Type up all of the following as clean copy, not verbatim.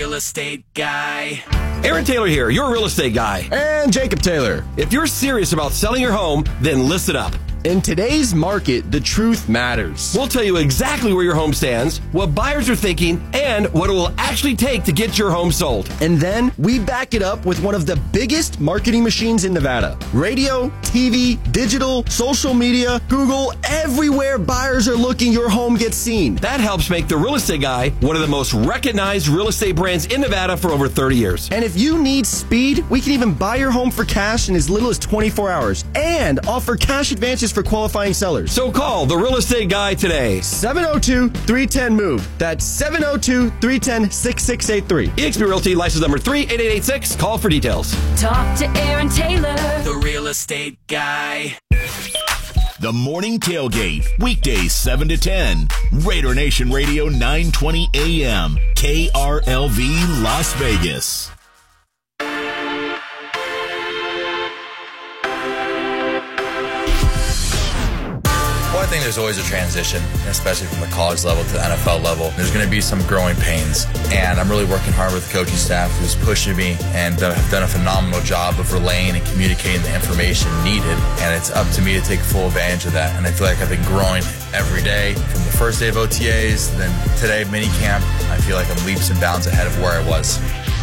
real estate guy. Aaron Taylor here, your real estate guy. And Jacob Taylor. If you're serious about selling your home, then listen up. In today's market, the truth matters. We'll tell you exactly where your home stands, what buyers are thinking, and what it will actually take to get your home sold. And then we back it up with one of the biggest marketing machines in Nevada. Radio, TV, digital, social media, Google, everywhere buyers are looking, your home gets seen. That helps make the Real Estate Guy one of the most recognized real estate brands in Nevada for over 30 years. And if you need speed, we can even buy your home for cash in as little as 24 hours and offer cash advances for qualifying sellers. So call the Real Estate Guy today. 702-310-MOVE. That's 702-310-6683. eXp Realty, license number 38886. Call for details. Talk to Aaron Taylor, The Real Estate Guy. The Morning Tailgate, weekdays 7 to 10. Raider Nation Radio 920 AM, KRLV, Las Vegas. Well, I think there's always a transition, especially from the college level to the NFL level. There's going to be some growing pains, and I'm really working hard with the coaching staff who's pushing me and have done a phenomenal job of relaying and communicating the information needed, and it's up to me to take full advantage of that. And I feel like I've been growing every day from the first day of OTAs, then today mini camp. I feel like I'm leaps and bounds ahead of where I was.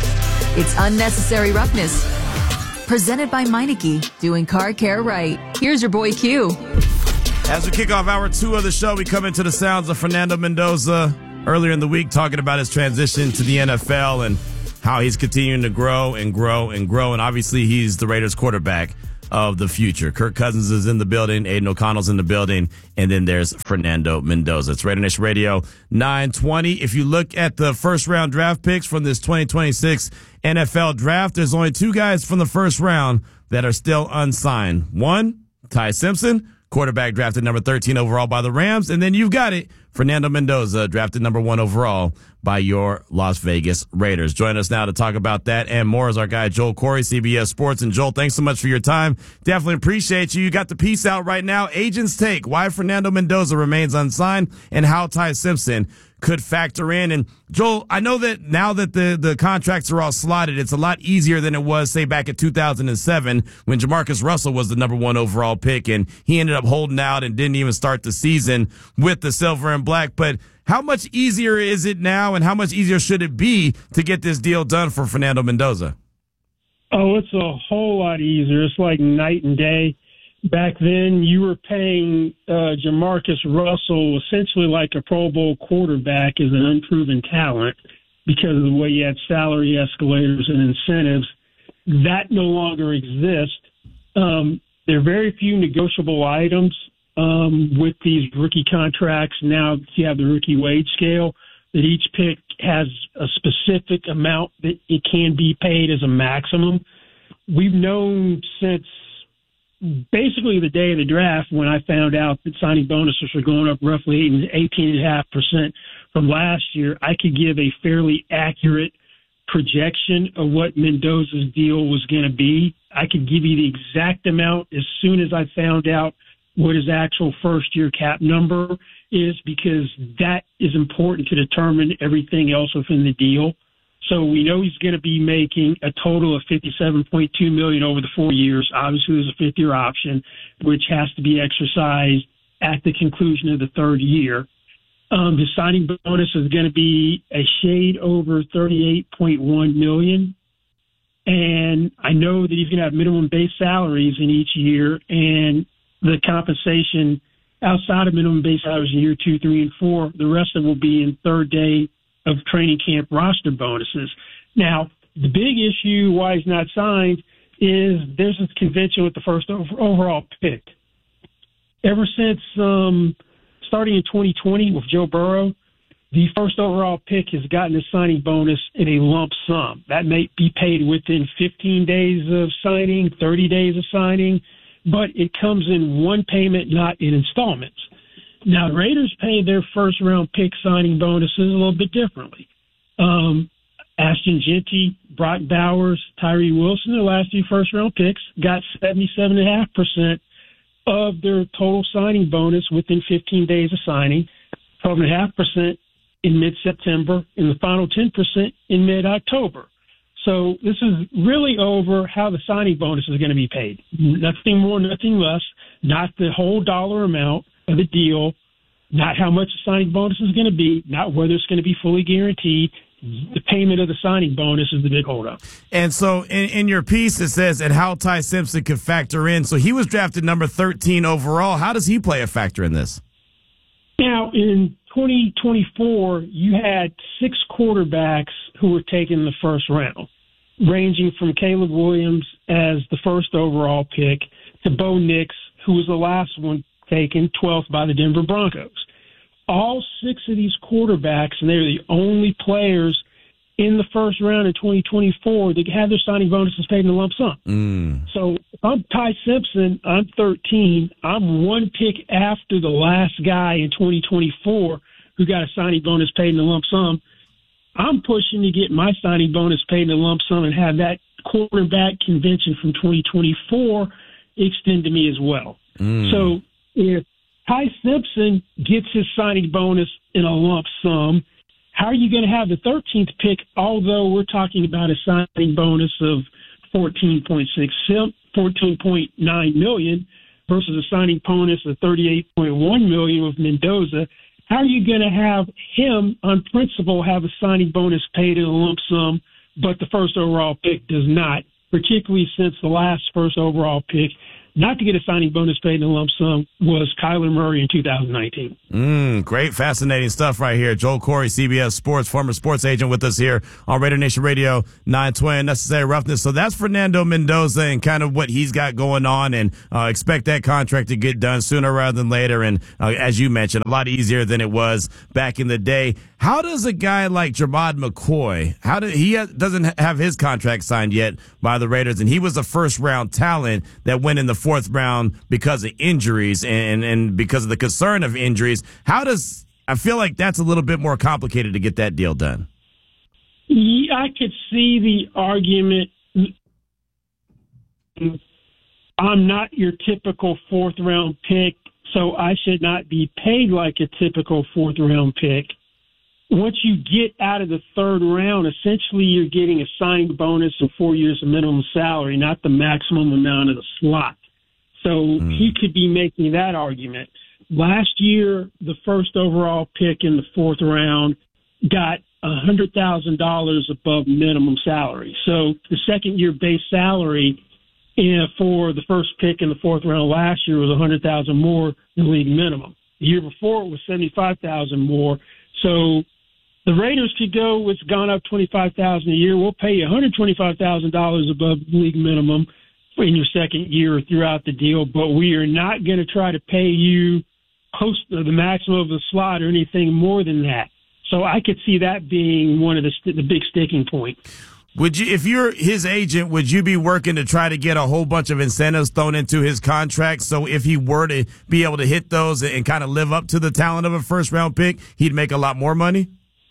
It's Unnecessary Roughness. Presented by Meineke, doing car care right. Here's your boy Q. As we kick off hour 2 of the show, we come into the sounds of Fernando Mendoza earlier in the week talking about his transition to the NFL and how he's continuing to grow and grow and grow. And obviously, he's the Raiders quarterback of the future. Kirk Cousins is in the building. Aiden O'Connell's in the building. And then there's Fernando Mendoza. It's Raider Nation Radio 920. If you look at the first round draft picks from this 2026 NFL draft, there's only 2 guys from the first round that are still unsigned. One, Ty Simpson, quarterback drafted number 13 overall by the Rams. And then you've got it, Fernando Mendoza, drafted number 1 overall by your Las Vegas Raiders. Join us now to talk about that and more is our guy Joel Corey, CBS Sports. And Joel, thanks so much for your time. Definitely appreciate you. You got the piece out right now. Agents Take, why Fernando Mendoza remains unsigned and how Ty Simpson could factor in. And Joel, I know that now that the contracts are all slotted, it's a lot easier than it was, say, back in 2007 when Jamarcus Russell was the number 1 overall pick and he ended up holding out and didn't even start the season with the silver and black. But how much easier is it now and how much easier should it be to get this deal done for Fernando Mendoza? Oh, it's a whole lot easier. It's like night and day. Back then, you were paying Jamarcus Russell essentially like a Pro Bowl quarterback as an unproven talent because of the way you had salary escalators and incentives. That no longer exists. There are very few negotiable items with these rookie contracts. Now you have the rookie wage scale that each pick has a specific amount that it can be paid as a maximum. We've known since basically the day of the draft when I found out that signing bonuses were going up roughly 18.5% from last year, I could give a fairly accurate projection of what Mendoza's deal was going to be. I could give you the exact amount as soon as I found out what his actual first-year cap number is because that is important to determine everything else within the deal. So we know he's going to be making a total of $57.2 million over the 4 years. Obviously, there's a 5th-year option, which has to be exercised at the conclusion of the 3rd year. His signing bonus is going to be a shade over $38.1 million. And I know that he's going to have minimum base salaries in each year, and the compensation outside of minimum base salaries in year 2, 3, and 4, the rest of it will be in 3rd day of training camp roster bonuses. Now, the big issue why he's not signed is there's this convention with the first overall pick. Ever since starting in 2020 with Joe Burrow, the first overall pick has gotten a signing bonus in a lump sum. That may be paid within 15 days of signing, 30 days of signing, but it comes in one payment, not in installments. Now, the Raiders pay their first-round pick signing bonuses a little bit differently. Ashton Jeanty, Brock Bowers, Tyree Wilson, their last 2 first-round picks, got 77.5% of their total signing bonus within 15 days of signing. 12.5% in mid-September and the final 10% in mid-October. So this is really over how the signing bonus is going to be paid. Nothing more, nothing less, not the whole dollar amount of the deal, not how much the signing bonus is going to be, not whether it's going to be fully guaranteed. The payment of the signing bonus is the big holdup. And so in your piece, it says, and how Ty Simpson could factor in. So he was drafted number 13 overall. How does he play a factor in this? Now, in 2024, you had 6 quarterbacks who were taken in the first round, ranging from Caleb Williams as the first overall pick to Bo Nix, who was the last one taken, 12th by the Denver Broncos. All 6 of these quarterbacks, and they're the only players in the first round in 2024 that had their signing bonuses paid in a lump sum. So if I'm Ty Simpson, I'm 13. I'm one pick after the last guy in 2024 who got a signing bonus paid in a lump sum. I'm pushing to get my signing bonus paid in a lump sum and have that quarterback convention from 2024 extend to me as well. So if Ty Simpson gets his signing bonus in a lump sum, how are you going to have the 13th pick, although we're talking about a signing bonus of $14.9 million versus a signing bonus of $38.1 million with Mendoza? How are you going to have him, on principle, have a signing bonus paid in a lump sum, but the first overall pick does not, particularly since the last first overall pick not to get a signing bonus paid in a lump sum was Kyler Murray in 2019. Great, fascinating stuff right here. Joel Corry, CBS Sports, former sports agent with us here on Raider Nation Radio 920, Necessary Roughness. So that's Fernando Mendoza and kind of what he's got going on, and expect that contract to get done sooner rather than later. And as you mentioned, a lot easier than it was back in the day. How does a guy like Jermod McCoy, doesn't have his contract signed yet by the Raiders, and he was a first-round talent that went in the 4th round because of injuries and because of the concern of injuries. I feel like that's a little bit more complicated to get that deal done. Yeah, I could see the argument. I'm not your typical 4th-round pick, so I should not be paid like a typical 4th-round pick. Once you get out of the 3rd round, essentially you're getting a signed bonus of 4 years of minimum salary, not the maximum amount of the slot. So he could be making that argument. Last year, the first overall pick in the 4th round got $100,000 above minimum salary. So the second-year base salary for the first pick in the 4th round last year was $100,000 more than league minimum. The year before, it was $75,000 more. So the Raiders could go, it's gone up $25,000 a year. We'll pay you $125,000 above league minimum in your second year throughout the deal, but we are not going to try to pay you close to the maximum of the slot or anything more than that. So I could see that being one of the big sticking points. Would you, if you're his agent, would you be working to try to get a whole bunch of incentives thrown into his contract? So if he were to be able to hit those and kind of live up to the talent of a first-round pick, he'd make a lot more money?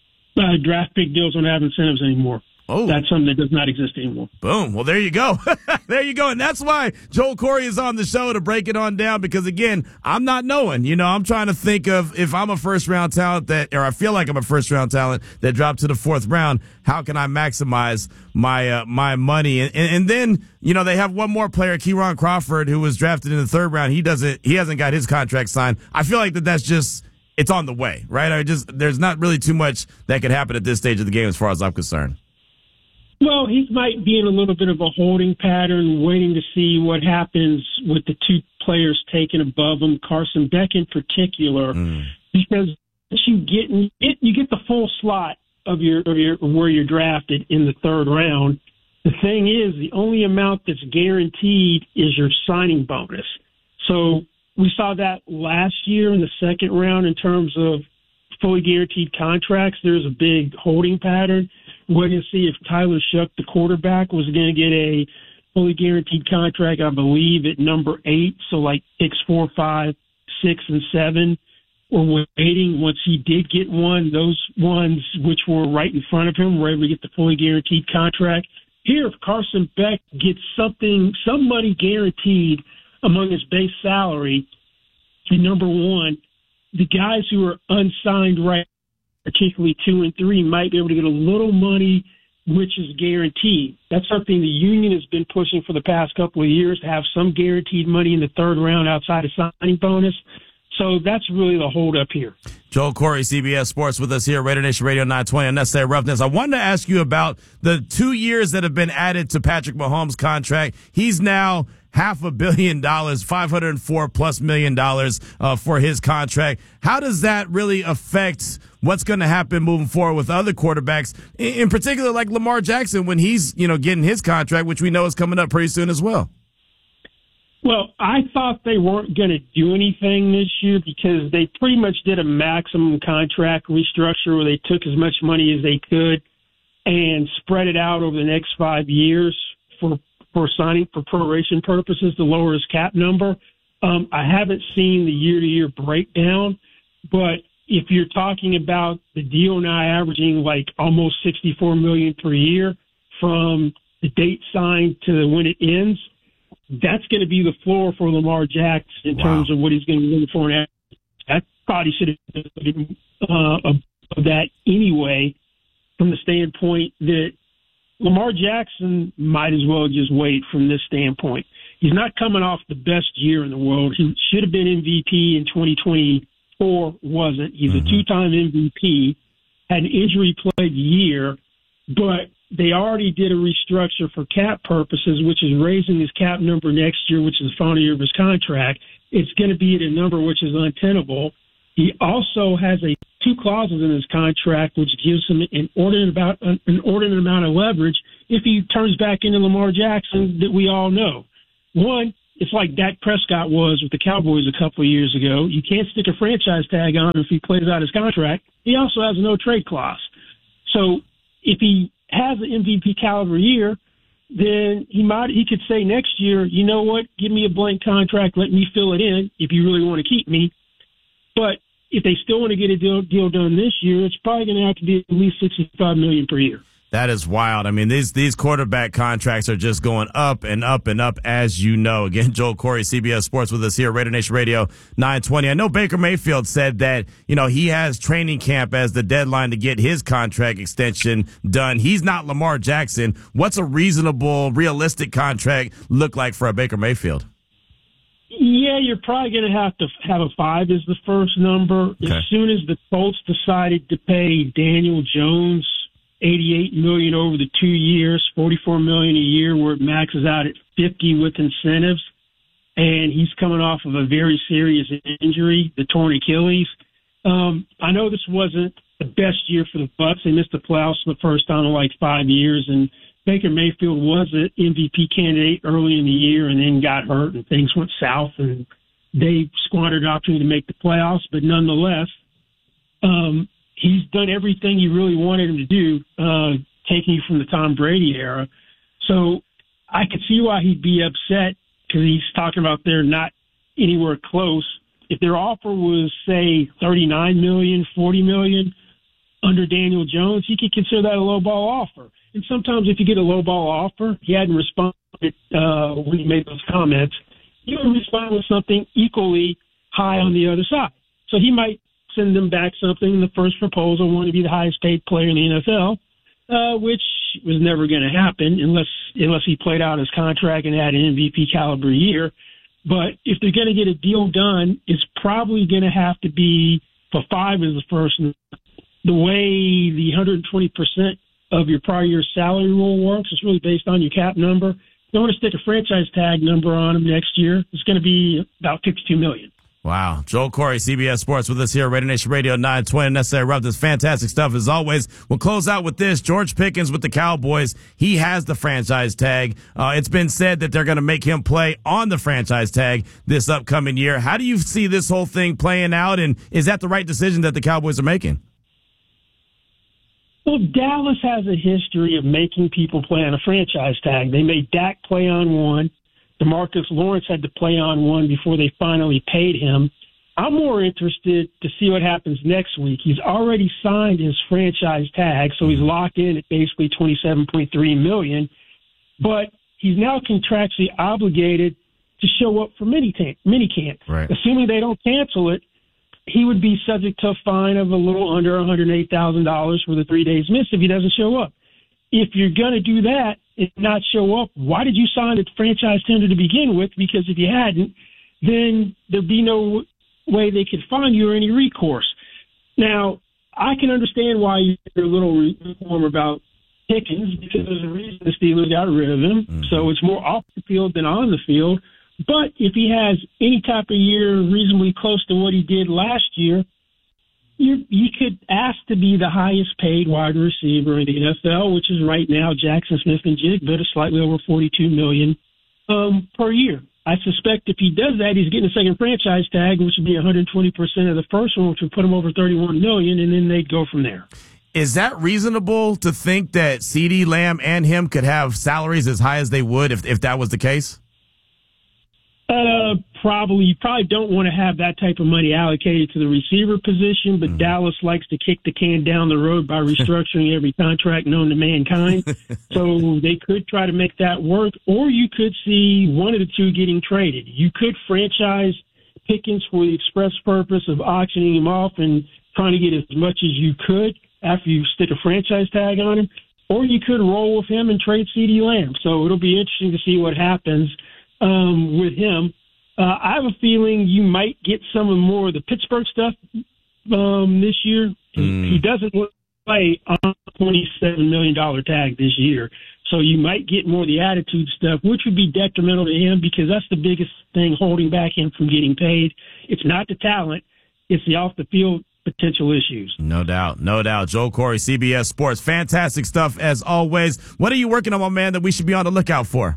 Draft pick deals don't have incentives anymore. Oh, that's something that does not exist anymore. Boom. Well, there you go. There you go. And that's why Joel Corry is on the show to break it on down, because, again, I'm not knowing. I'm trying to think of, if I'm a first-round talent or I feel like I'm a first-round talent that dropped to the 4th round, how can I maximize my my money? And then, they have one more player, Kieron Crawford, who was drafted in the 3rd round. He hasn't got his contract signed. I feel like that's just, it's on the way, right? There's not really too much that could happen at this stage of the game as far as I'm concerned. Well, he might be in a little bit of a holding pattern, waiting to see what happens with the 2 players taken above him, Carson Beck in particular, because you get the full slot of your where you're drafted in the 3rd round. The thing is, the only amount that's guaranteed is your signing bonus. So we saw that last year in the 2nd round in terms of fully guaranteed contracts. There's a big holding pattern. Waiting to see if Tyler Shough, the quarterback, was going to get a fully guaranteed contract, I believe, at number 8. So like picks 4, 5, 6, and 7 were waiting. Once he did get one, those ones which were right in front of him were able to get the fully guaranteed contract. Here, if Carson Beck gets some money guaranteed among his base salary, and number 1, the guys who are unsigned right particularly 2 and 3, might be able to get a little money, which is guaranteed. That's something the union has been pushing for the past couple of years, to have some guaranteed money in the third round outside of signing bonus. So that's really the holdup here. Joel Corey, CBS Sports, with us here, Raider Nation Radio 920 Unnecessary Roughness. I wanted to ask you about the 2 years that have been added to Patrick Mahomes' contract. He's now $500 million, $504+ million for his contract. How does that really affect what's going to happen moving forward with other quarterbacks, in particular like Lamar Jackson, when he's getting his contract, which we know is coming up pretty soon as well? Well, I thought they weren't going to do anything this year because they pretty much did a maximum contract restructure where they took as much money as they could and spread it out over the next 5 years for signing for proration purposes to lower his cap number. I haven't seen the year-to-year breakdown, but if you're talking about the deal now averaging like almost $64 million per year from the date signed to when it ends, that's going to be the floor for Lamar Jackson in terms of what he's going to be looking for. And I thought he should have been of that anyway, from the standpoint that Lamar Jackson might as well just wait from this standpoint. He's not coming off the best year in the world. He should have been MVP in 2024, wasn't. He's a two-time MVP, had an injury-plagued year, but they already did a restructure for cap purposes, which is raising his cap number next year, which is the final year of his contract. It's going to be at a number which is untenable. He also has two clauses in his contract which gives him an inordinate amount of leverage if he turns back into Lamar Jackson that we all know. One, it's like Dak Prescott was with the Cowboys a couple of years ago. You can't stick a franchise tag on him if he plays out his contract. He also has a no-trade clause. So if he has an MVP caliber year, then he could say next year, you know what, give me a blank contract, let me fill it in if you really want to keep me. But if they still want to get a deal done this year, it's probably going to have to be at least $65 million per year. That is wild. I mean, these quarterback contracts are just going up and up and up, as you know. Again, Joel Corey, CBS Sports, with us here, Raider Nation Radio 920. I know Baker Mayfield said that, he has training camp as the deadline to get his contract extension done. He's not Lamar Jackson. What's a reasonable, realistic contract look like for a Baker Mayfield? Yeah, you're probably going to have a 5 as the first number. Okay. As soon as the Colts decided to pay Daniel Jones $88 million over the 2 years, $44 million a year, where it maxes out at $50 with incentives, and he's coming off of a very serious injury, the torn Achilles. I know this wasn't the best year for the Bucs. They missed the playoffs for the first time in like 5 years, and Baker Mayfield was an MVP candidate early in the year and then got hurt and things went south and they squandered the opportunity to make the playoffs. But nonetheless, he's done everything you really wanted him to do, taking you from the Tom Brady era. So I could see why he'd be upset because he's talking about they're not anywhere close. If their offer was, say, $39 million, $40 million under Daniel Jones, he could consider that a low-ball offer. And sometimes if you get a low-ball offer, he hadn't responded when he made those comments, he would respond with something equally high on the other side. So he might send them back something in the first proposal, wanted to be the highest-paid player in the NFL, which was never going to happen unless he played out his contract and had an MVP caliber year. But if they're going to get a deal done, it's probably going to have to be for 5 as the first. The way the 120% of your prior year's salary rule works, it's really based on your cap number. If you want to stick a franchise tag number on him next year, it's going to be about $52 million. Wow. Joel Corey, CBS Sports, with us here, Raider Nation Radio 920. Necessary Roughness. Fantastic stuff as always. We'll close out with this. George Pickens with the Cowboys. He has the franchise tag. It's been said that they're going to make him play on the franchise tag this upcoming year. How do you see this whole thing playing out, and is that the right decision that the Cowboys are making? Well, Dallas has a history of making people play on a franchise tag. They made Dak play on one. DeMarcus Lawrence had to play on one before they finally paid him. I'm more interested to see what happens next week. He's already signed his franchise tag, so he's locked in at basically $27.3 million. But he's now contractually obligated to show up for minicamp. Right. Assuming they don't cancel it, he would be subject to a fine of a little under $108,000 for the 3 days missed if he doesn't show up. If you're going to do that and not show up, why did you sign the franchise tender to begin with? Because if you hadn't, then there'd be no way they could fine you or any recourse. Now, I can understand why you're a little warm about Pickens, because there's a reason the Steelers got rid of him. Mm-hmm. So it's more off the field than on the field. But if he has any type of year reasonably close to what he did last year, you could ask to be the highest paid wide receiver in the NFL, which is right now Jackson Smith-Njigba, slightly over $42 million per year. I suspect if he does that, he's getting a second franchise tag, which would be 120% of the first one, which would put him over $31 million, and then they'd go from there. Is that reasonable to think that CeeDee Lamb and him could have salaries as high as they would if that was the case? Probably. You probably don't want to have that type of money allocated to the receiver position, but Dallas likes to kick the can down the road by restructuring every contract known to mankind. So they could try to make that work, or you could see one of the two getting traded. You could franchise Pickens for the express purpose of auctioning him off and trying to get as much as you could after you stick a franchise tag on him, or you could roll with him and trade CeeDee Lamb. So it'll be interesting to see what happens with him. I have a feeling you might get some of more of the Pittsburgh stuff this year. He doesn't play on a $27 million tag this year. So you might get more of the attitude stuff, which would be detrimental to him because that's the biggest thing holding back him from getting paid. It's not the talent. It's the off-the-field potential issues. No doubt. No doubt. Joel Corry, CBS Sports. Fantastic stuff as always. What are you working on, my man, that we should be on the lookout for?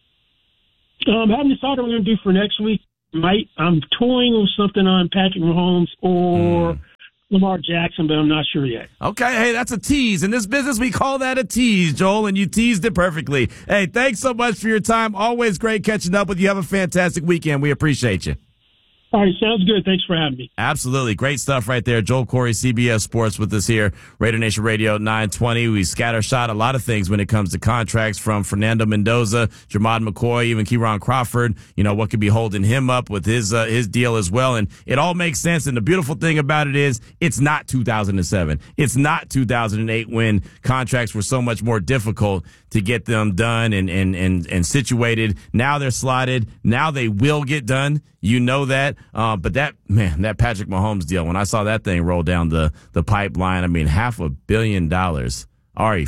I haven't decided what I'm going to do for next week. I'm toying with something on Patrick Mahomes or Lamar Jackson, but I'm not sure yet. Okay, hey, that's a tease. In this business, we call that a tease, Joel, and you teased it perfectly. Hey, thanks so much for your time. Always great catching up with you. Have a fantastic weekend. We appreciate you. All right, sounds good. Thanks for having me. Absolutely. Great stuff right there. Joel Corry, CBS Sports with us here. Raider Nation Radio 920. We scattershot a lot of things when it comes to contracts from Fernando Mendoza, Jermod McCoy, even Kieron Crawford. You know, what could be holding him up with his deal as well. And it all makes sense. And the beautiful thing about it is it's not 2007. It's not 2008 when contracts were so much more difficult to get them done and situated. Now they're slotted. Now they will get done. You know that. But that Patrick Mahomes deal, when I saw that thing roll down the pipeline, I mean, $500 million. Ari,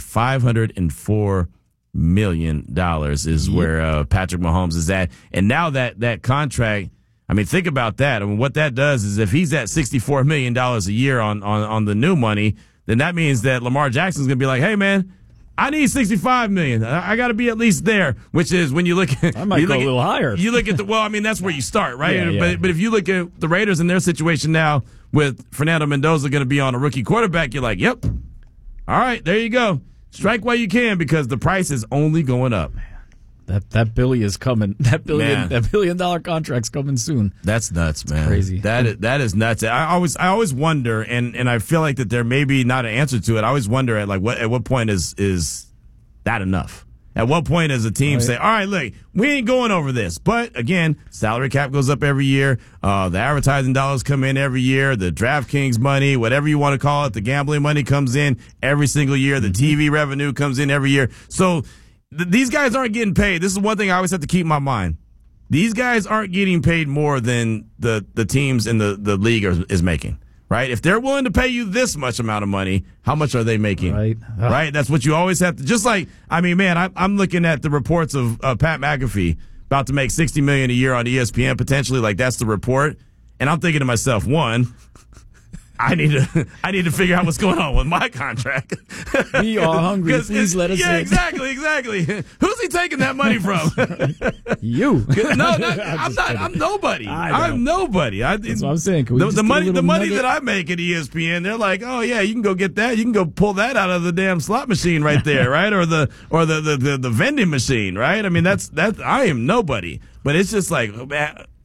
$504 million is where Patrick Mahomes is at. And now that contract, I mean, think about that. I mean, what that does is if he's at $64 million a year on the new money, then that means that Lamar Jackson's going to be like, hey, man, I need $65 million. I got to be at least there, which is when you look at. I might go a little higher. You look at well, I mean, that's where you start, right? Yeah. But if you look at the Raiders and their situation now with Fernando Mendoza going to be on a rookie quarterback, you're like, yep. All right, there you go. Strike while you can because the price is only going up. That Billy is coming. That $1 billion contract's coming soon. That's nuts, man. It's crazy. That is nuts. I always wonder, and I feel like that there may be not an answer to it. I always wonder at what point is that enough? At what point does a team say, all right, look, we ain't going over this? But again, salary cap goes up every year. The advertising dollars come in every year. The DraftKings money, whatever you want to call it, the gambling money comes in every single year. The TV revenue comes in every year. So these guys aren't getting paid. This is one thing I always have to keep in my mind. These guys aren't getting paid more than the teams in the league is making, right? If they're willing to pay you this much amount of money, how much are they making? Right? That's what you always have to, just like, I mean, man, I'm looking at the reports of Pat McAfee about to make $60 million a year on ESPN potentially. Like, that's the report. And I'm thinking to myself, one, I need to figure out what's going on with my contract. We are hungry. Please let us in. Yeah, exactly. Who's he taking that money from? You. No, I'm not. I'm nobody. I'm nobody. That's what I'm saying. The money that I make at ESPN, they're like, oh yeah, you can go get that. You can go pull that out of the damn slot machine right there, right? Or the vending machine, right? I mean, that's I am nobody. But it's just like, man,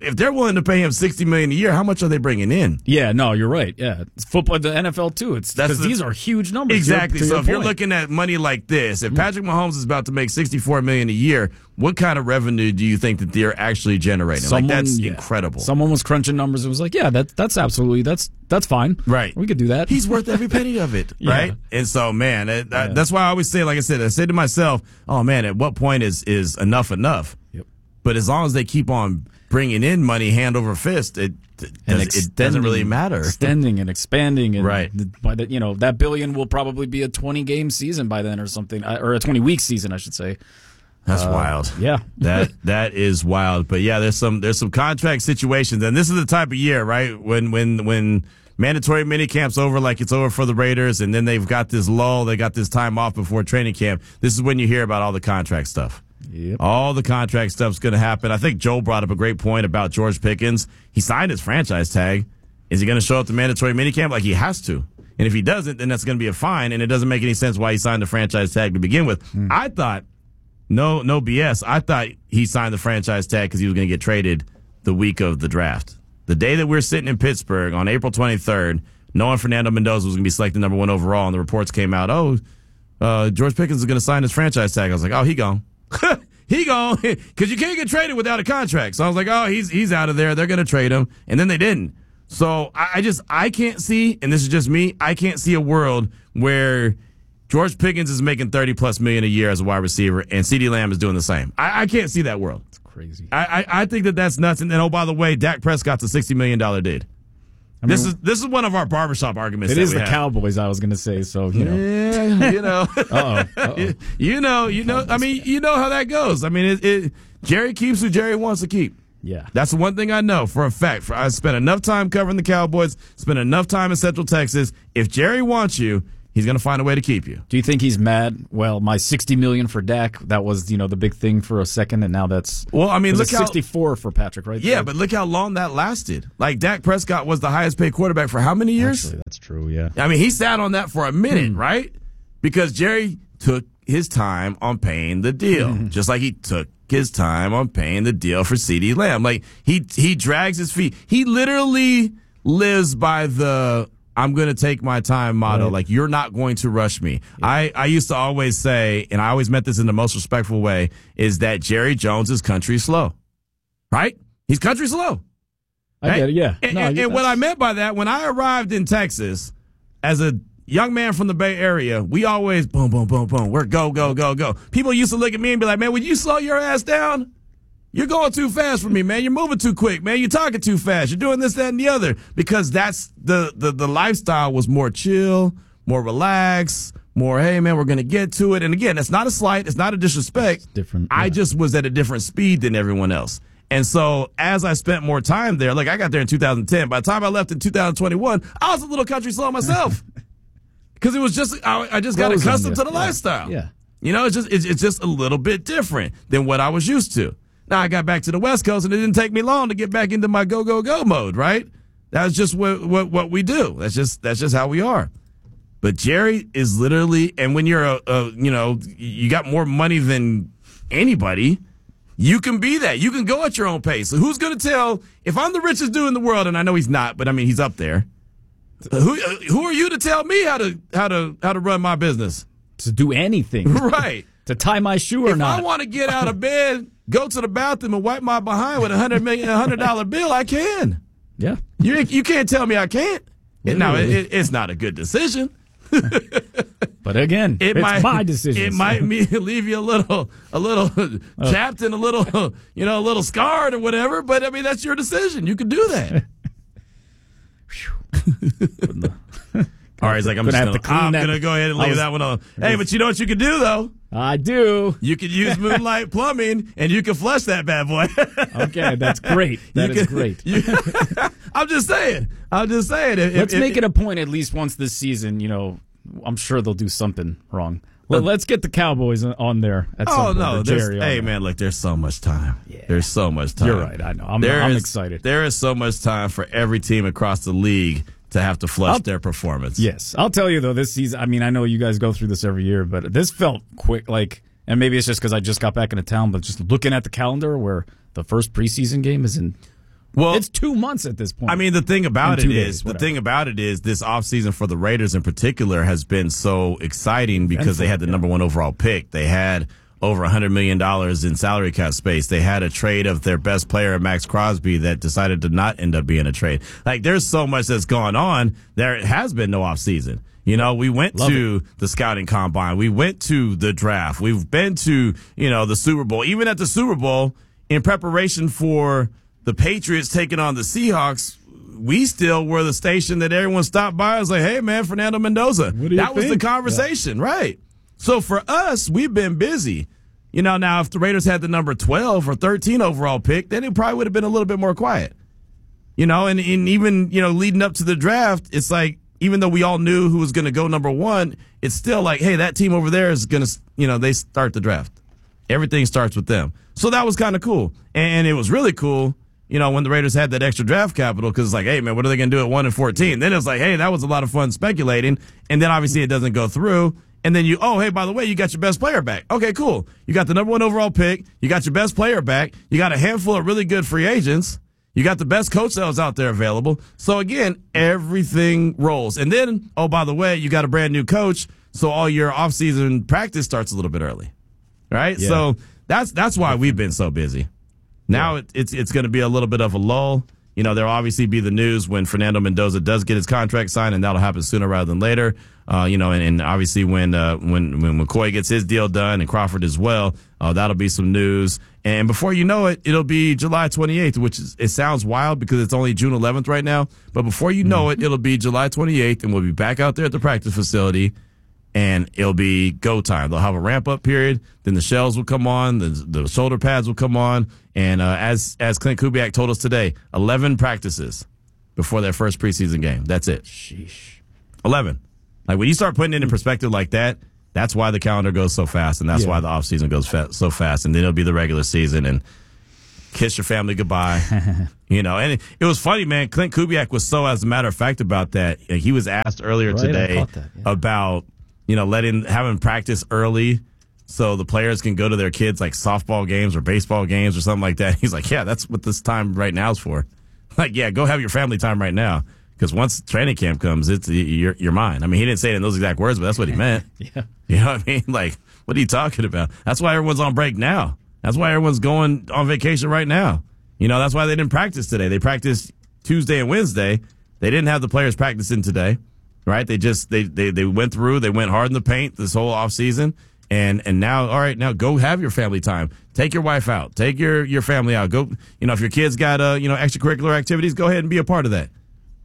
if they're willing to pay him $60 million a year, how much are they bringing in? Yeah, no, you're right. Yeah, it's football, the NFL too. It's because these are huge numbers. Exactly. To so your if you're point. looking at money like this, if Patrick Mahomes is about to make $64 million a year, what kind of revenue do you think that they're actually generating? That's incredible. Someone was crunching numbers and was like, "Yeah, that's absolutely that's fine. Right, we could do that. He's worth every penny of it, right?" And so, man, that's why I always say, like I say to myself, "Oh man, at what point is enough enough?" Yep. But as long as they keep on bringing in money hand over fist, it doesn't really matter. Extending and expanding, and right. By the, that $1 billion will probably be a 20-game season by then, or something, or a 20-week season, I should say. That's wild. Yeah, that is wild. But yeah, there's some contract situations, and this is the type of year, right? When mandatory mini camp's over, like it's over for the Raiders, and then they've got this lull, they got this time off before training camp. This is when you hear about all the contract stuff. Yep. All the contract stuff's going to happen. I think Joel brought up a great point about George Pickens. He signed his franchise tag. Is he going to show up to mandatory minicamp? Like, he has to. And if he doesn't, then that's going to be a fine, and it doesn't make any sense why he signed the franchise tag to begin with. I thought, no BS, I thought he signed the franchise tag because he was going to get traded the week of the draft. The day that we're sitting in Pittsburgh on April 23rd, knowing Fernando Mendoza was going to be selected number 1 overall, and the reports came out, George Pickens is going to sign his franchise tag. I was like, he gone. He gone, because you can't get traded without a contract. So I was like, he's out of there. They're going to trade him. And then they didn't. So I can't see, and this is just me, I can't see a world where George Pickens is making $30+ million a year as a wide receiver, and CeeDee Lamb is doing the same. I can't see that world. It's crazy. I think that's nuts. And then, by the way, Dak Prescott's a $60 million dude. This is one of our barbershop arguments. It is the Cowboys, I was going to say. So yeah, Uh-oh. you know. I mean, you know how that goes. I mean, Jerry keeps who Jerry wants to keep. Yeah, that's the one thing I know for a fact. I spent enough time covering the Cowboys, spent enough time in Central Texas. If Jerry wants you, he's going to find a way to keep you. Do you think he's mad? Well, my $60 million for Dak, that was the big thing for a second, and now that's look how 64 for Patrick, right? Yeah, but look how long that lasted. Like, Dak Prescott was the highest paid quarterback for how many years? Actually, that's true. Yeah. I mean, he sat on that for a minute, right? Because Jerry took his time on paying the deal, just like he took his time on paying the deal for CeeDee Lamb. Like, he drags his feet. He literally lives by the I'm going to take my time motto. Right. Like, you're not going to rush me. Yeah. I used to always say, and I always meant this in the most respectful way, is that Jerry Jones is country slow. Right? He's country slow. I get it, yeah. And what I meant by that, when I arrived in Texas as a young man from the Bay Area, we always boom, boom, boom, boom. We're go, go, go, go. People used to look at me and be like, man, would you slow your ass down? You're going too fast for me, man. You're moving too quick, man. You're talking too fast. You're doing this, that, and the other. Because that's the lifestyle was more chill, more relaxed, more, hey, man, we're going to get to it. And again, it's not a slight. It's not a disrespect. It's different. I just was at a different speed than everyone else. And so as I spent more time there, like I got there in 2010. By the time I left in 2021, I was a little country slow myself. Because it was just, I just got accustomed to the lifestyle. Yeah. You know, it's just a little bit different than what I was used to. Now I got back to the West Coast, and it didn't take me long to get back into my go, go, go mode, right? That's just what we do. That's just how we are. But Jerry is literally, and when you're you got more money than anybody, you can be that. You can go at your own pace. So who's going to tell, if I'm the richest dude in the world, and I know he's not, but I mean, he's up there. Who are you to tell me how to run my business? To do anything. Right. To tie my shoe or not. If I want to get out of bed, go to the bathroom and wipe my behind with $100 bill, I can. Yeah. You can't tell me I can't. Now, it's not a good decision. But again, it's my decision. It might leave you a little chapped and a little scarred or whatever, but I mean, that's your decision. You can do that. All right, he's like, I'm going to go ahead and leave that one on. Hey, but you know what you can do, though? I do. You can use Moonlight Plumbing, and you can flush that bad boy. Okay, that's great. That is great. I'm just saying. Let's make it a point at least once this season. I'm sure they'll do something wrong. Let's get the Cowboys on there at some point. No. Jerry, man, look, there's so much time. Yeah. There's so much time. You're right. I know. I'm excited. There is so much time for every team across the league to have to flush their performance. Yes. I'll tell you, though, this season, I mean, I know you guys go through this every year, but this felt quick. And maybe it's just because I just got back into town, but just looking at the calendar where the first preseason game is in Well, it's 2 months at this point. I mean, the thing about it is this offseason for the Raiders in particular has been so exciting because they had the number 1 overall pick. They had over $100 million in salary cap space. They had a trade of their best player, Max Crosby, that decided to not end up being a trade. Like, there's so much that's gone on. There has been no offseason. You know, we went to the scouting combine. We went to the draft. We've been to, the Super Bowl. Even at the Super Bowl, in preparation for the Patriots taking on the Seahawks, we still were the station that everyone stopped by and was like, hey, man, Fernando Mendoza. That was the conversation, right? So for us, we've been busy. Now if the Raiders had the number 12 or 13 overall pick, then it probably would have been a little bit more quiet. And even, leading up to the draft, it's like, even though we all knew who was going to go number 1, it's still like, hey, that team over there is going to, they start the draft. Everything starts with them. So that was kind of cool. And it was really cool, when the Raiders had that extra draft capital, because it's like, hey, man, what are they going to do at 1 and 14? Then it's like, hey, that was a lot of fun speculating. And then obviously it doesn't go through. And then hey, by the way, you got your best player back. Okay, cool. You got the number 1 overall pick. You got your best player back. You got a handful of really good free agents. You got the best coach that was out there available. So again, everything rolls. And then, by the way, you got a brand new coach. So all your off-season practice starts a little bit early. Right? Yeah. So that's why we've been so busy. Now it's going to be a little bit of a lull. There'll obviously be the news when Fernando Mendoza does get his contract signed, and that'll happen sooner rather than later. And obviously when McCoy gets his deal done and Crawford as well, that'll be some news. And before you know it, it'll be July 28th, which it sounds wild because it's only June 11th right now. But before you know it, it'll be July 28th, and we'll be back out there at the practice facility. And it'll be go time. They'll have a ramp-up period. Then the shells will come on. The shoulder pads will come on. And as Clint Kubiak told us today, 11 practices before their first preseason game. That's it. Sheesh. 11. Like, when you start putting it in perspective like that, that's why the calendar goes so fast, and that's why the offseason goes so fast. And then it'll be the regular season, and kiss your family goodbye. And it was funny, man. Clint Kubiak was so, as a matter of fact, about that. He was asked earlier today about having practice early so the players can go to their kids' like softball games or baseball games or something like that. He's like, yeah, that's what this time right now is for. Like, yeah, go have your family time right now, because once training camp comes, you're mine. I mean, he didn't say it in those exact words, but that's what he meant. Yeah. You know what I mean? Like, what are you talking about? That's why everyone's on break now. That's why everyone's going on vacation right now. That's why they didn't practice today. They practiced Tuesday and Wednesday. They didn't have the players practicing today. Right? They went through, they went hard in the paint this whole off season, and now, all right, now go have your family time. Take your wife out. Take your family out. Go, if your kids got extracurricular activities, go ahead and be a part of that.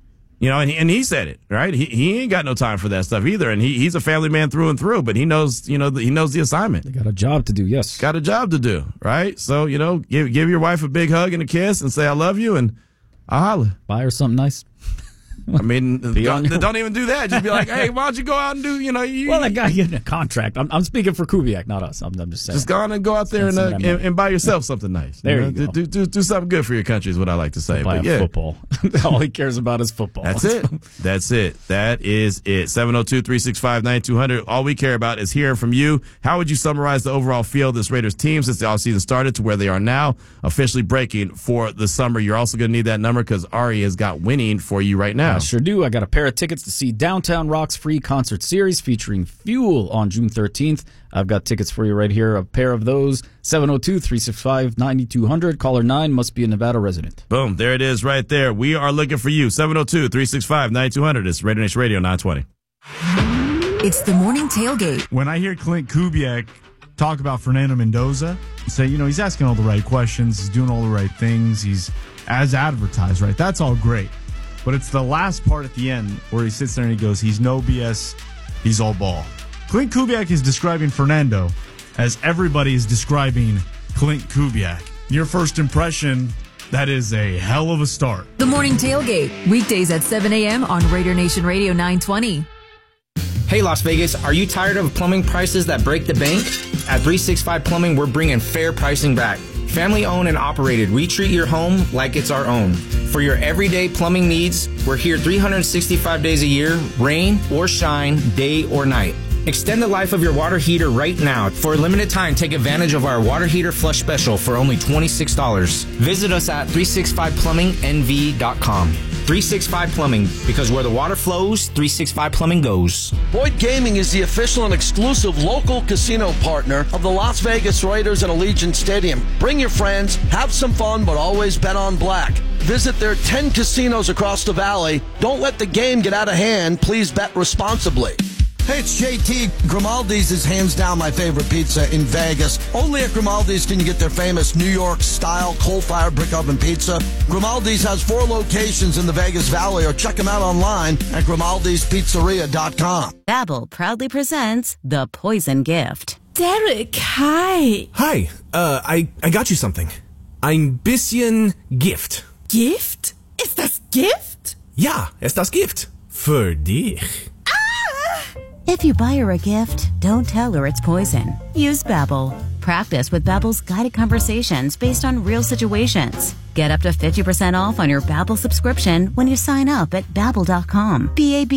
And he said it, right? He ain't got no time for that stuff either, and he's a family man through and through, but he knows, he knows the assignment. They got a job to do, yes. Got a job to do, right? So, give your wife a big hug and a kiss and say I love you, and I'll holler. Buy her something nice. I mean, don't even do that. Just be like, hey, why don't you go out and do, Well, that guy getting a contract. I'm speaking for Kubiak, not us. I'm just saying. Just go on and go out there and buy yourself something nice. There you go. Do something good for your country is what I like to say. But football. All he cares about is football. That's it. That is it. 702-365-9200. All we care about is hearing from you. How would you summarize the overall feel of this Raiders team since the offseason started to where they are now, officially breaking for the summer? You're also going to need that number because Ari has got winning for you right now. I sure do. I got a pair of tickets to see Downtown Rock's free concert series featuring Fuel on June 13th. I've got tickets for you right here, a pair of those. 702-365-9200. Caller 9 must be a Nevada resident. Boom. There it is right there. We are looking for you. 702-365-9200. It's Raider Nation Radio 920. It's the morning tailgate. When I hear Clint Kubiak talk about Fernando Mendoza, say, he's asking all the right questions. He's doing all the right things. He's as advertised, right? That's all great. But it's the last part at the end where he sits there and he goes, he's no BS, he's all ball. Clint Kubiak is describing Fernando as everybody is describing Clint Kubiak. Your first impression, that is a hell of a start. The morning tailgate, weekdays at 7 a.m. on Raider Nation Radio 920. Hey, Las Vegas, are you tired of plumbing prices that break the bank? At 365 Plumbing, we're bringing fair pricing back. Family owned and operated, we treat your home like it's our own. For your everyday plumbing needs, we're here 365 days a year, rain or shine, day or night. Extend the life of your water heater right now. For a limited time, take advantage of our water heater flush special for only $26. Visit us at 365plumbingnv.com. 365 Plumbing, because where the water flows, 365 Plumbing goes. Boyd Gaming is the official and exclusive local casino partner of the Las Vegas Raiders and Allegiant Stadium. Bring your friends, have some fun, but always bet on black. Visit their 10 casinos across the valley. Don't let the game get out of hand. Please bet responsibly. Hey, it's JT. Grimaldi's is hands down my favorite pizza in Vegas. Only at Grimaldi's can you get their famous New York-style coal-fired brick oven pizza. Grimaldi's has 4 locations in the Vegas Valley, or check them out online at Grimaldi'sPizzeria.com. Babbel proudly presents The Poison Gift. Derek, hi. Hi, I got you something. Ein bisschen Gift. Gift? Ist das Gift? Ja, ist das Gift. Für dich. If you buy her a gift, don't tell her it's poison. Use Babbel. Practice with Babbel's guided conversations based on real situations. Get up to 50% off on your Babbel subscription when you sign up at Babbel.com.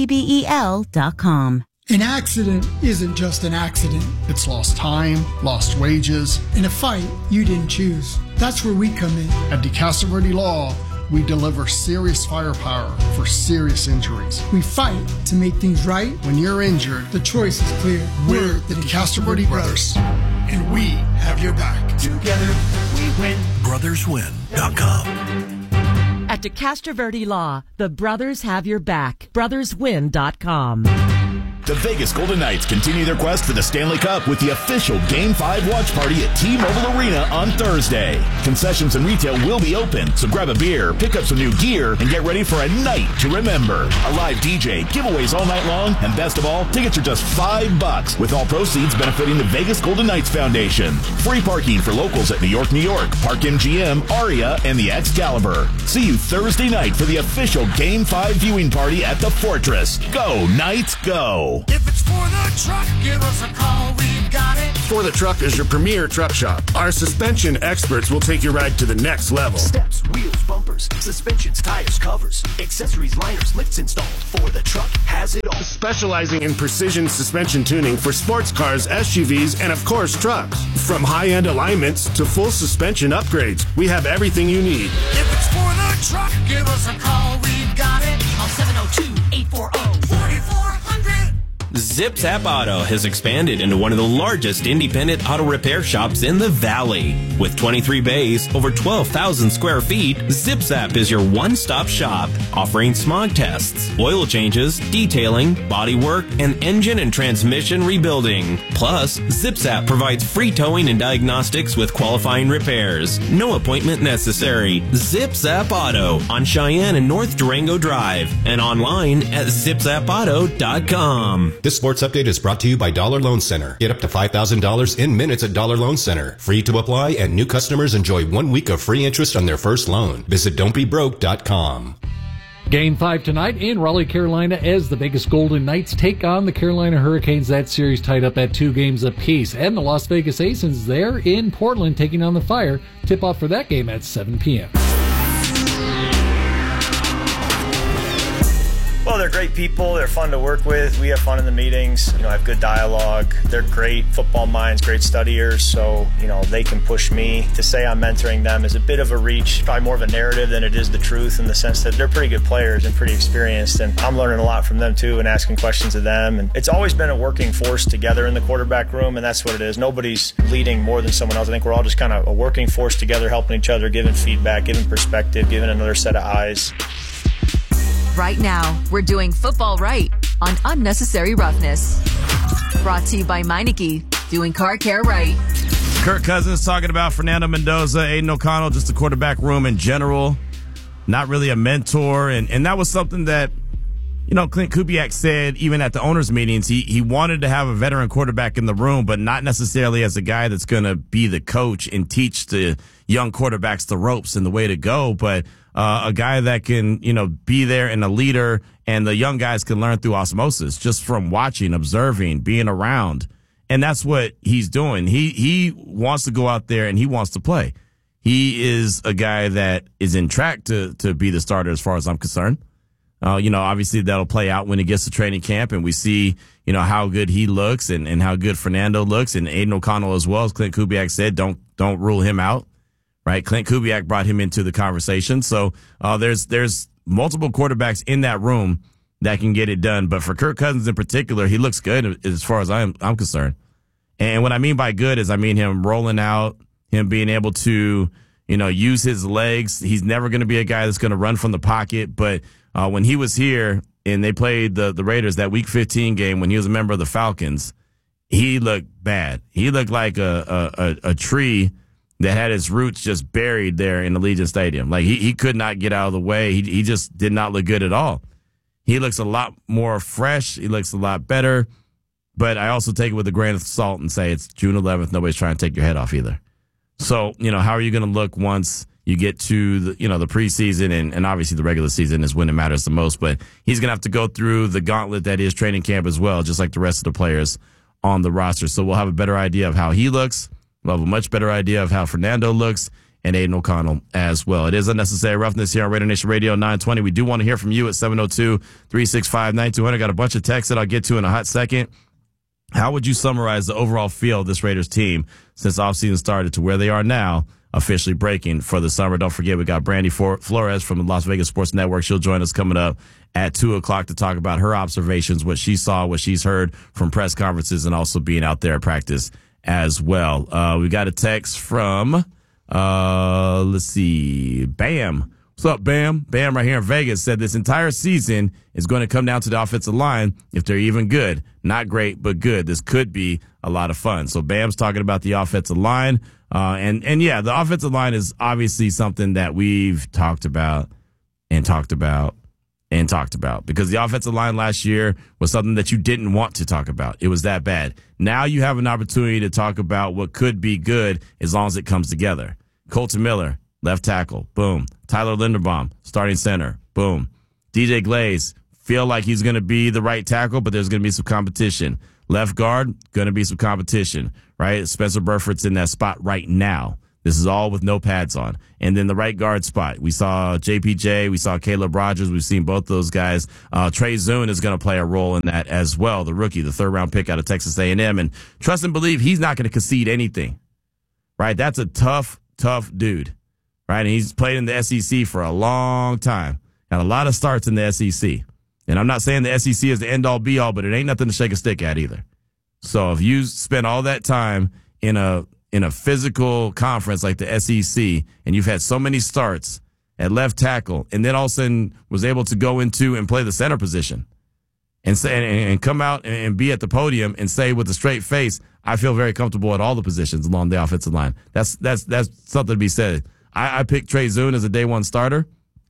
Babbel.com. An accident isn't just an accident. It's lost time, lost wages, and a fight you didn't choose. That's where we come in. At DeCastro Verde Law, we deliver serious firepower for serious injuries. We fight to make things right. When you're injured, the choice is clear. We're the DeCastro Verde Brothers, and we have your back. Together, we win. BrothersWin.com. At DeCastro Verde Law, the brothers have your back. BrothersWin.com. The Vegas Golden Knights continue their quest for the Stanley Cup with the official Game 5 watch party at T-Mobile Arena on Thursday. Concessions and retail will be open, so grab a beer, pick up some new gear, and get ready for a night to remember. A live DJ, giveaways all night long, and best of all, tickets are just $5, with all proceeds benefiting the Vegas Golden Knights Foundation. Free parking for locals at New York, Park MGM, Aria, and the Excalibur. See you Thursday night for the official Game 5 viewing party at the Fortress. Go, Knights, go! If it's for the truck, give us a call, we've got it. For the Truck is your premier truck shop. Our suspension experts will take your ride to the next level. Steps, wheels, bumpers, suspensions, tires, covers, accessories, liners, lifts installed. For the Truck has it all. Specializing in precision suspension tuning for sports cars, SUVs, and of course trucks. From high-end alignments to full suspension upgrades, we have everything you need. If it's for the truck, give us a call, we've got it. On 702-840-4400. Zips App Auto has expanded into one of the largest independent auto repair shops in the Valley. With 23 bays, over 12,000 square feet, Zips App is your one-stop shop, offering smog tests, oil changes, detailing, body work, and engine and transmission rebuilding. Plus, Zips App provides free towing and diagnostics with qualifying repairs. No appointment necessary. Zips App Auto on Cheyenne and North Durango Drive, and online at zipsappauto.com. This sports update is brought to you by Dollar Loan Center. Get up to $5,000 in minutes at Dollar Loan Center. Free to apply, and new customers enjoy 1 week of free interest on their first loan. Visit don'tbebroke.com. Game 5 tonight in Raleigh, Carolina, as the Vegas Golden Knights take on the Carolina Hurricanes. That series tied up at 2 games apiece. And the Las Vegas Aces there in Portland taking on the Fire. Tip-off for that game at 7 p.m. Well, they're great people. They're fun to work with. We have fun in the meetings. I have good dialogue. They're great football minds, great studiers. So, they can push me. To say I'm mentoring them is a bit of a reach, probably more of a narrative than it is the truth, in the sense that they're pretty good players and pretty experienced. And I'm learning a lot from them too and asking questions of them. And it's always been a working force together in the quarterback room, and that's what it is. Nobody's leading more than someone else. I think we're all just kind of a working force together, helping each other, giving feedback, giving perspective, giving another set of eyes. Right now, we're doing football right on Unnecessary Roughness. Brought to you by Meineke, doing car care right. Kirk Cousins talking about Fernando Mendoza, Aiden O'Connell, just the quarterback room in general. Not really a mentor. And that was something that, Clint Kubiak said even at the owners' meetings. He wanted to have a veteran quarterback in the room, but not necessarily as a guy that's going to be the coach and teach the young quarterbacks the ropes and the way to go, but a guy that can, be there and a leader, and the young guys can learn through osmosis just from watching, observing, being around. And that's what he's doing. He wants to go out there and he wants to play. He is a guy that is in track to be the starter as far as I'm concerned. Obviously that'll play out when he gets to training camp and we see, how good he looks and how good Fernando looks and Aiden O'Connell as well. As Clint Kubiak said, don't rule him out, right? Clint Kubiak brought him into the conversation. So, there's multiple quarterbacks in that room that can get it done. But for Kirk Cousins in particular, he looks good as far as I'm concerned. And what I mean by good is I mean him rolling out, him being able to, use his legs. He's never going to be a guy that's going to run from the pocket. But when he was here and they played the Raiders that Week 15 game when he was a member of the Falcons, he looked bad. He looked like a tree that had its roots just buried there in Allegiant Stadium. Like he could not get out of the way. He just did not look good at all. He looks a lot more fresh. He looks a lot better. But I also take it with a grain of salt and say it's June 11th. Nobody's trying to take your head off either. So, how are you going to look once you get to the preseason and obviously the regular season is when it matters the most. But he's going to have to go through the gauntlet that is training camp as well, just like the rest of the players on the roster. So we'll have a better idea of how he looks. We'll have a much better idea of how Fernando looks and Aiden O'Connell as well. It is Unnecessary Roughness here on Raider Nation Radio 920. We do want to hear from you at 702-365-9200. Got a bunch of texts that I'll get to in a hot second. How would you summarize the overall feel of this Raiders team since offseason started to where they are now, officially breaking for the summer? Don't forget, we got Brandy Flores from the Las Vegas Sports Network. She'll join us coming up at 2 o'clock to talk about her observations, what she saw, what she's heard from press conferences, and also being out there at practice as well. We got a text from, let's see, Bam. What's up, Bam? Bam right here in Vegas said this entire season is going to come down to the offensive line if they're even good. Not great, but good. This could be a lot of fun. So Bam's talking about the offensive line. And yeah, the offensive line is obviously something that we've talked about because the offensive line last year was something that you didn't want to talk about. It was that bad. Now you have an opportunity to talk about what could be good as long as it comes together. Colton Miller, left tackle, boom. Tyler Linderbaum, starting center, boom. DJ Glaze, feel like he's going to be the right tackle, but there's going to be some competition. Left guard, going to be some competition, right? Spencer Burford's in that spot right now. This is all with no pads on. And then the right guard spot. We saw JPJ. We saw Caleb Rogers. We've seen both those guys. Trey Zune is going to play a role in that as well. The rookie, the third-round pick out of Texas A&M. And trust and believe he's not going to concede anything, right? That's a tough dude, right? And he's played in the SEC for a long time. Got a lot of starts in the SEC. And I'm not saying the SEC is the end-all, be-all, but it ain't nothing to shake a stick at either. So if you spend all that time in a physical conference like the SEC, and you've had so many starts at left tackle, and then all of a sudden was able to go into and play the center position, and say and come out and be at the podium and say with a straight face, I feel very comfortable at all the positions along the offensive line. That's something to be said. I picked Trey Zune as a day one starter.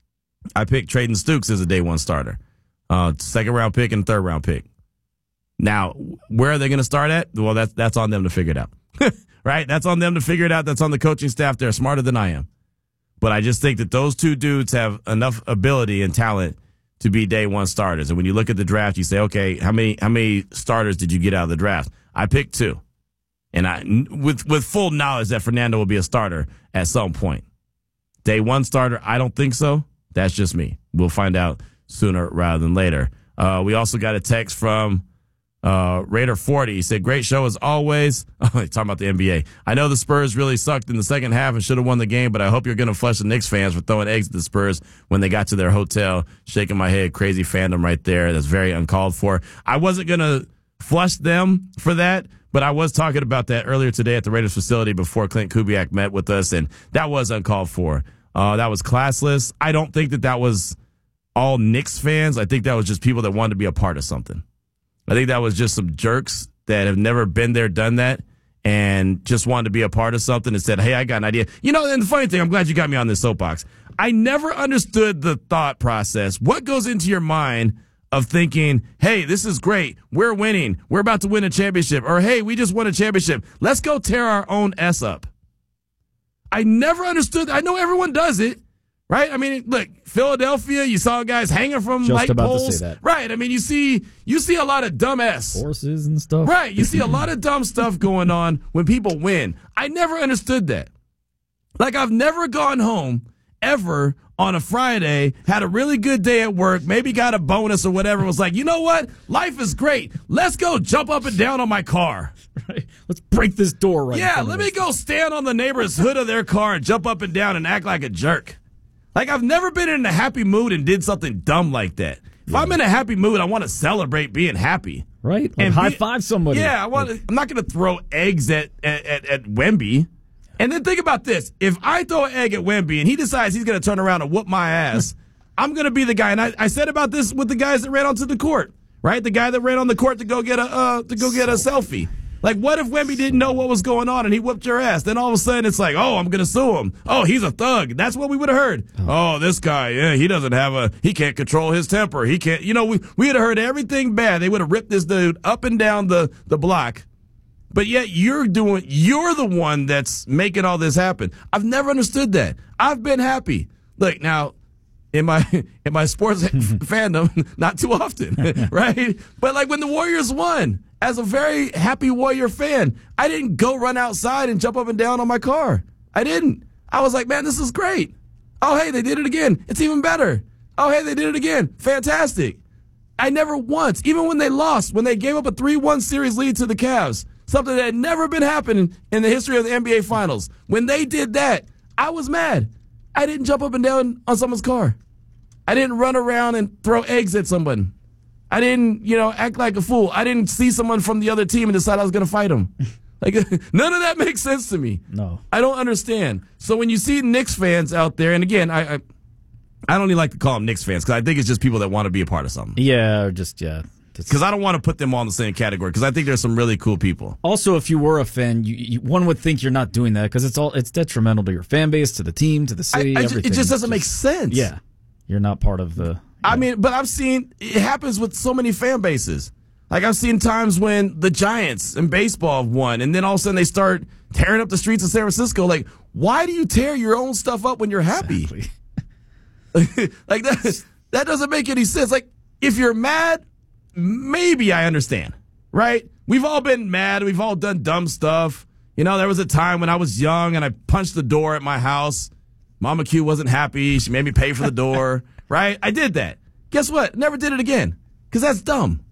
I picked Trayden Stukes as a day one starter. Second round pick and third round pick. Now, where are they going to start at? Well, that's on them to figure it out. Right? That's on them to figure it out. That's on the coaching staff. They're smarter than I am. But I just think that those two dudes have enough ability and talent to be day one starters. And when you look at the draft, you say, okay, how many starters did you get out of the draft? I picked two. And with full knowledge that Fernando will be a starter at some point. Day one starter, I don't think so. That's just me. We'll find out sooner rather than later. We also got a text from Raider 40. He said, great show as always. Talking about the NBA. I know the Spurs really sucked in the second half and should have won the game, but I hope you're going to flush the Knicks fans for throwing eggs at the Spurs when they got to their hotel. Shaking my head. Crazy fandom right there. That's very uncalled for. I wasn't going to flush them for that, but I was talking about that earlier today at the Raiders facility before Clint Kubiak met with us, and that was uncalled for. That was classless. I don't think that was all Knicks fans. I think that was just people that wanted to be a part of something. I think that was just some jerks that have never been there, done that, and just wanted to be a part of something and said, hey, I got an idea. You know, and the funny thing, I'm glad you got me on this soapbox. I never understood the thought process. What goes into your mind of thinking, hey, this is great. We're winning. We're about to win a championship. Or, hey, we just won a championship. Let's go tear our own S up. I never understood. I know everyone does it, right? I mean, look, Philadelphia, you saw guys hanging from light poles. To say that. Right. I mean, you see a lot of dumb ass horses and stuff. Right. You see a lot of dumb stuff going on when people win. I never understood that. Like, I've never gone home ever on a Friday, had a really good day at work, maybe got a bonus or whatever, was like, you know what? Life is great. Let's go jump up and down on my car. Right. Let's break this door right now. Yeah, let me go stand on the neighbor's hood of their car and jump up and down and act like a jerk. Like, I've never been in a happy mood and did something dumb like that. If I'm in a happy mood, I want to celebrate being happy. Right? Like, high five somebody. Yeah, I'm not going to throw eggs at Wemby. And then think about this. If I throw an egg at Wemby and he decides he's going to turn around and whoop my ass, I'm going to be the guy. And I said about this with the guys that ran onto the court, right? The guy that ran on the court to go get a selfie. Like, what if Wemby didn't know what was going on and he whooped your ass? Then all of a sudden it's like, oh, I'm going to sue him. Oh, he's a thug. That's what we would have heard. Oh, this guy, yeah, he can't control his temper. He can't, we would have heard everything bad. They would have ripped this dude up and down the block. But yet you're the one that's making all this happen. I've never understood that. I've been happy. Look, now, in my sports fandom, not too often, right? But like when the Warriors won, as a very happy Warrior fan, I didn't go run outside and jump up and down on my car. I didn't. I was like, man, this is great. Oh, hey, they did it again. It's even better. Oh, hey, they did it again. Fantastic. I never once, even when they lost, when they gave up a 3-1 series lead to the Cavs, something that had never been happening in the history of the NBA Finals. When they did that, I was mad. I didn't jump up and down on someone's car. I didn't run around and throw eggs at someone. I didn't, act like a fool. I didn't see someone from the other team and decide I was going to fight them. Like, none of that makes sense to me. No. I don't understand. So when you see Knicks fans out there, and again, I don't even like to call them Knicks fans because I think it's just people that want to be a part of something. Yeah, or just, yeah. Because I don't want to put them all in the same category because I think there's some really cool people. Also, if you were a fan, one would think you're not doing that because it's detrimental to your fan base, to the team, to the city, everything. It just doesn't make sense. Yeah. You're not part of the... I mean, but I've seen it happens with so many fan bases. Like I've seen times when the Giants in baseball have won, and then all of a sudden they start tearing up the streets of San Francisco. Like, why do you tear your own stuff up when you're happy? Exactly. Like that doesn't make any sense. Like if you're mad, maybe I understand, right? We've all been mad. We've all done dumb stuff. There was a time when I was young and I punched the door at my house. Mama Q wasn't happy. She made me pay for the door. Right? I did that. Guess what? Never did it again. Because that's dumb.